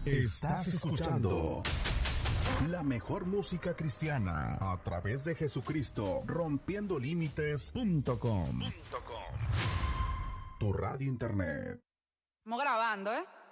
Estás escuchando la mejor música cristiana a través de Jesucristo, rompiendolímites.com. Tu radio internet. Estamos grabando, ¿eh?